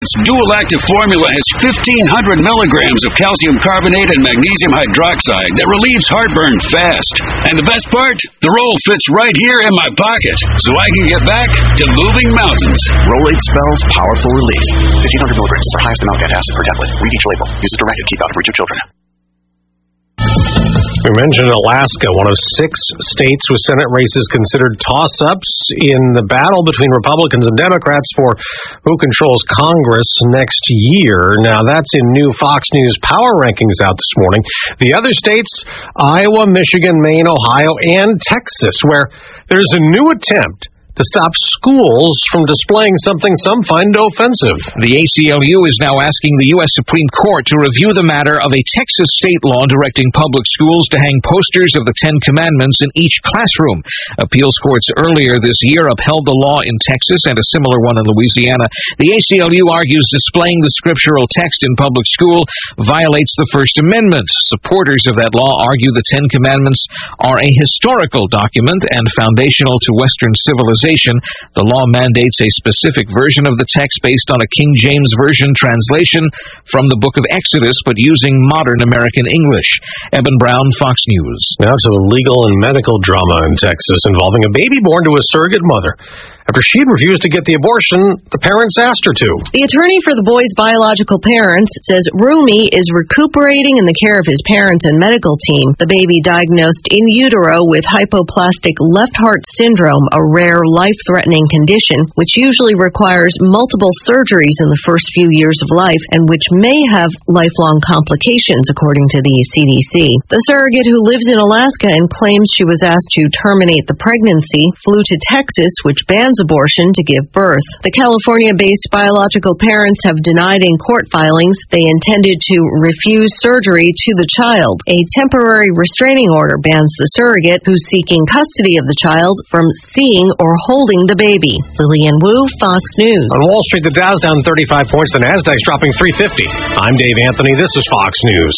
dual active formula has 1,500 milligrams of calcium carbonate and magnesium hydroxide that relieves heartburn fast. And the best part? The roll fits right here in my pocket, so I can get back to moving mountains. Rolate spells powerful relief. 1,500 milligrams is our highest amount of antacid per tablet. Read each label. Use as directed. Keep out of reach of children. We mentioned Alaska, one of 6 states with Senate races considered toss-ups in the battle between Republicans and Democrats for who controls Congress next year. Now, that's in new Fox News Power Rankings out this morning. The other states, Iowa, Michigan, Maine, Ohio, and Texas, where there's a new attempt to stop schools from displaying something some find offensive. The ACLU is now asking the U.S. Supreme Court to review the matter of a Texas state law directing public schools to hang posters of the Ten Commandments in each classroom. Appeals courts earlier this year upheld the law in Texas and a similar one in Louisiana. The ACLU argues displaying the scriptural text in public school violates the First Amendment. Supporters of that law argue the Ten Commandments are a historical document and foundational to Western civilization. The law mandates a specific version of the text based on a King James Version translation from the book of Exodus, but using modern American English. Eben Brown, Fox News. Now to the legal and medical drama in Texas involving a baby born to a surrogate mother. After she had refused to get the abortion the parents asked her to. The attorney for the boy's biological parents says Rumi is recuperating in the care of his parents and medical team. The baby diagnosed in utero with hypoplastic left heart syndrome, a rare life-threatening condition, which usually requires multiple surgeries in the first few years of life and which may have lifelong complications, according to the CDC. The surrogate, who lives in Alaska and claims she was asked to terminate the pregnancy, flew to Texas, which bans abortion, to give birth. The California-based biological parents have denied in court filings they intended to refuse surgery to the child. A temporary restraining order bans the surrogate, who's seeking custody of the child, from seeing or holding the baby. Lillian Wu, Fox News. On Wall Street, the Dow's down 35 points, the Nasdaq's dropping 350. I'm Dave Anthony. This is Fox News.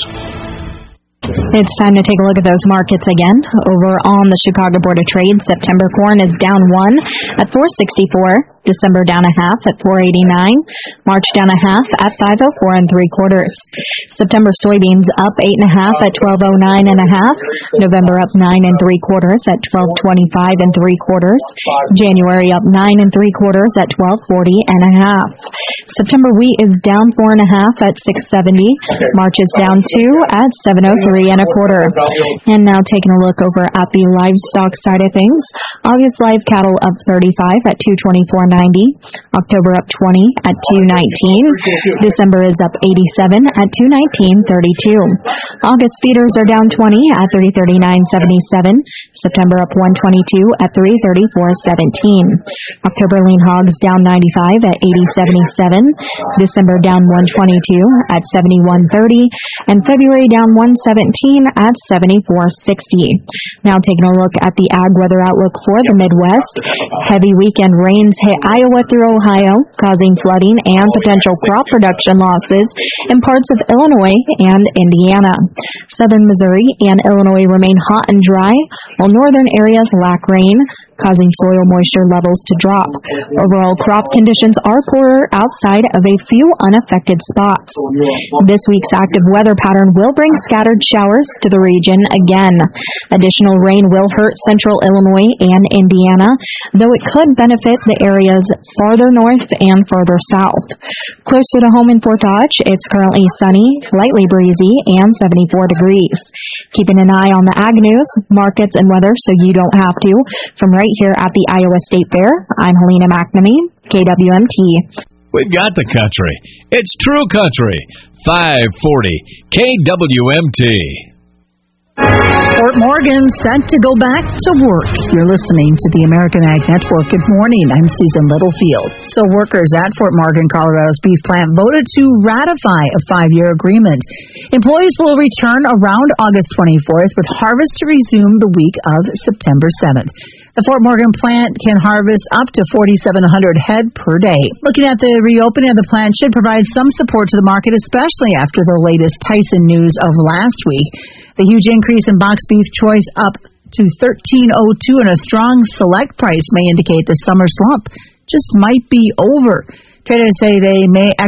It's time to take a look at those markets again. Over on the Chicago Board of Trade, September corn is down 1 at $4.64. December down a half at $4.89. March down a half at $5.04 3/4. September soybeans up 8.5 at $12.09 1/2. November up 9 3/4 at $12.25 3/4. January up 9 3/4 at $12.40 1/2. September wheat is down 4.5 at $6.70. March is down 2 at $7.03 1/4. And now taking a look over at the livestock side of things. August live cattle up 35 at $224.90. October up 20 at $219. December is up 87 at $219.32. August feeders are down 20 at $339.77. September up 122 at $334.17. October lean hogs down 95 at $80.77. December down 122 at $71.30. And February down 117 at $74.60. Now taking a look at the ag weather outlook for the Midwest. Heavy weekend rains hit Iowa through Ohio, causing flooding and potential crop production losses in parts of Illinois and Indiana. Southern Missouri and Illinois remain hot and dry, while northern areas lack rain, causing soil moisture levels to drop. Overall crop conditions are poorer outside of a few unaffected spots. This week's active weather pattern will bring scattered showers to the region again. Additional rain will hurt central Illinois and Indiana, though it could benefit the areas farther north and further south. Closer to home in Fort Dodge, it's currently sunny, lightly breezy, and 74 degrees. Keeping an eye on the ag news, markets, and weather so you don't have to. From right here at the Iowa State Fair, I'm Helena McNamee, KWMT. We've got the country. It's true country. 540 KWMT. Fort Morgan set to go back to work. You're listening to the American Ag Network. Good morning. I'm Susan Littlefield. So workers at Fort Morgan, Colorado's beef plant voted to ratify a 5-year agreement. Employees will return around August 24th with harvest to resume the week of September 7th. The Fort Morgan plant can harvest up to 4,700 head per day. Looking at the reopening of the plant should provide some support to the market, especially after the latest Tyson news of last week. The huge increase in box beef choice up to $13.02 and a strong select price may indicate the summer slump just might be over. Traders say they may